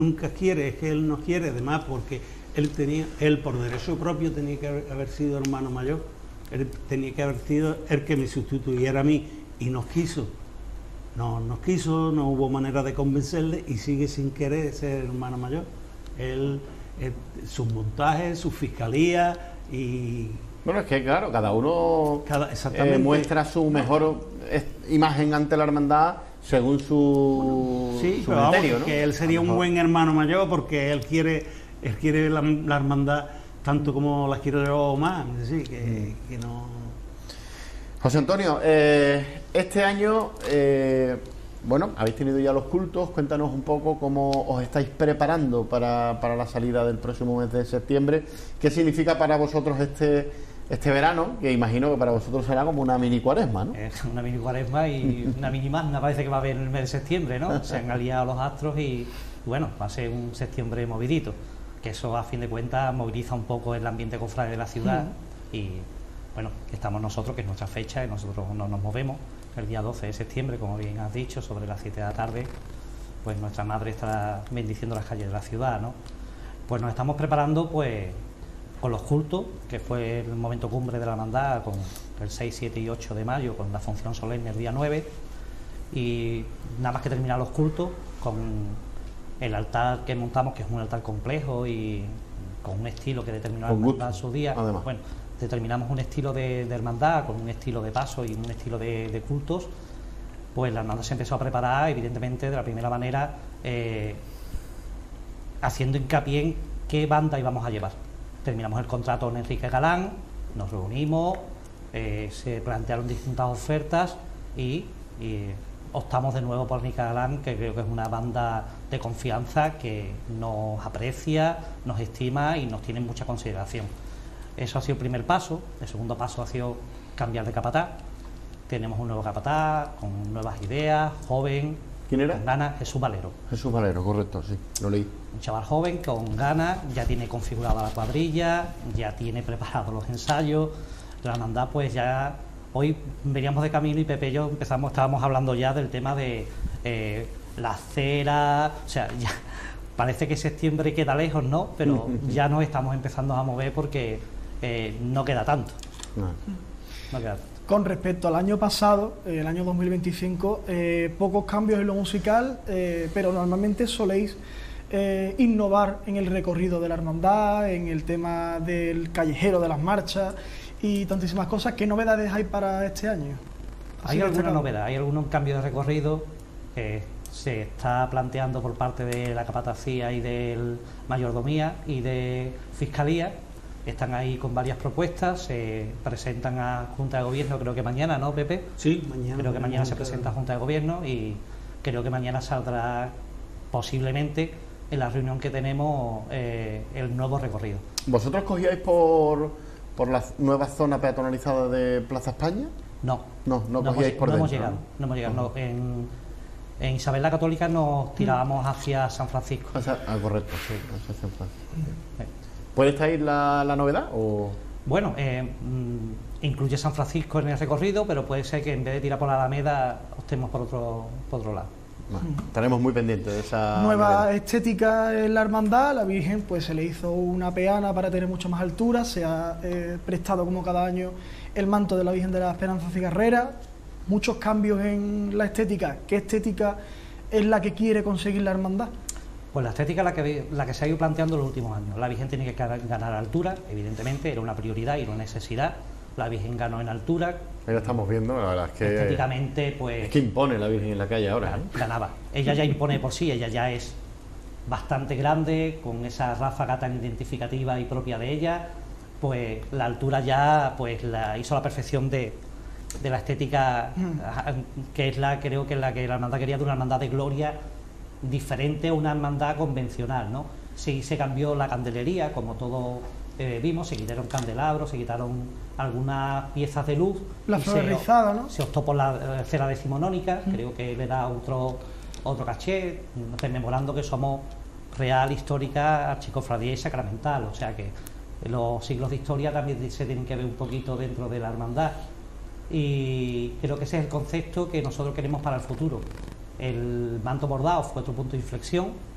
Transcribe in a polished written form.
nunca quiere, es que él no quiere, además porque él por derecho propio tenía que haber sido hermano mayor, él tenía que haber sido el que me sustituyera a mí, y nos quiso, no hubo manera de convencerle y sigue sin querer ser hermano mayor. Él, sus montajes, sus fiscalías y... Bueno, es que claro, cada uno muestra su mejor imagen ante la hermandad según su criterio, ¿no? Que él sería un buen hermano mayor porque él quiere la hermandad tanto como la quiero yo más, es decir, que no... José Antonio, este año, bueno, habéis tenido ya los cultos, cuéntanos un poco cómo os estáis preparando para la salida del próximo mes de septiembre, qué significa para vosotros este verano, que imagino que para vosotros será como una mini cuaresma, ¿no? Es una mini cuaresma y una mini magna parece que va a haber en el mes de septiembre, ¿no? Se han aliado los astros y bueno, va a ser un septiembre movidito, que eso a fin de cuentas moviliza un poco el ambiente cofrade de la ciudad y bueno, estamos nosotros, que es nuestra fecha, y nosotros no nos movemos. El día 12 de septiembre, como bien has dicho, sobre las 7 de la tarde, pues nuestra madre estará bendiciendo las calles de la ciudad, ¿no? Pues nos estamos preparando pues con los cultos, que fue el momento cumbre de la hermandad, con el 6, 7 y 8 de mayo, con la función solemne el día 9, y nada más que terminar los cultos, con el altar que montamos, que es un altar complejo y con un estilo que determinó la hermandad en su día. Además, bueno, determinamos un estilo de hermandad, con un estilo de paso y un estilo de cultos. Pues la hermandad se empezó a preparar, evidentemente, de la primera manera, haciendo hincapié en qué banda íbamos a llevar. Terminamos el contrato con Enrique Galán, nos reunimos, se plantearon distintas ofertas y optamos de nuevo por Enrique Galán, que creo que es una banda de confianza que nos aprecia, nos estima y nos tiene en mucha consideración. Eso ha sido el primer paso. El segundo paso ha sido cambiar de capataz. Tenemos un nuevo capataz con nuevas ideas, joven. ¿Quién era? Con ganas. Jesús Valero. Jesús Valero, correcto, sí, lo leí. Un chaval joven con ganas, ya tiene configurada la cuadrilla, ya tiene preparados los ensayos. La hermandad, pues ya hoy veníamos de camino y Pepe y yo estábamos hablando ya del tema de la cera, o sea, ya parece que septiembre queda lejos, ¿no? Pero ya nos estamos empezando a mover porque no queda tanto. No queda tanto. Con respecto al año pasado, el año 2025, pocos cambios en lo musical, pero normalmente soléis innovar en el recorrido de la hermandad, en el tema del callejero de las marchas y tantísimas cosas. ¿Qué novedades hay para este año? Hay alguna novedad, hay algún cambio de recorrido que se está planteando por parte de la capatacía y de mayordomía y de fiscalía. Están ahí con varias propuestas, se presentan a Junta de Gobierno, creo que mañana, ¿no, Pepe? Sí, mañana. Creo que mañana se presenta a Junta de Gobierno y creo que mañana saldrá posiblemente en la reunión que tenemos el nuevo recorrido. ¿Vosotros cogíais por la nueva zona peatonalizada de Plaza España? No. No cogíais por dentro. No hemos llegado. En Isabel la Católica nos tirábamos hacia San Francisco. Correcto, sí, hacia San Francisco. ¿Puede estar ahí la novedad? O... Bueno, incluye San Francisco en el recorrido, pero puede ser que en vez de tirar por la Alameda, optemos por otro lado. Estaremos muy pendientes de esa nueva estética en la hermandad. La Virgen pues se le hizo una peana para tener mucho más altura, se ha prestado como cada año el manto de la Virgen de la Esperanza Cigarrera, muchos cambios en la estética. ¿Qué estética es la que quiere conseguir la hermandad? Pues la estética la que se ha ido planteando en los últimos años. La Virgen tiene que ganar altura, evidentemente, era una prioridad y una necesidad. La Virgen ganó en altura. Ahí la estamos viendo, la verdad es que... Estéticamente, pues... Es que impone la Virgen en la calle ahora, ¿eh? Ganaba. Ella ya impone por sí, ella ya es bastante grande, con esa ráfaga tan identificativa y propia de ella, pues la altura ya pues la hizo a la perfección de la estética, que es creo que es la que la hermandad quería, de una hermandad de gloria diferente a una hermandad convencional, ¿no? Sí, se cambió la candelería, como todos vimos, se quitaron candelabros, se quitaron algunas piezas de luz. La flor rizada, ¿no? Se optó por la cera decimonónica, creo que le da otro caché, rememorando que somos real, histórica, archicofradía y sacramental, o sea que los siglos de historia también se tienen que ver un poquito dentro de la hermandad, y creo que ese es el concepto que nosotros queremos para el futuro. El manto bordado fue otro punto de inflexión,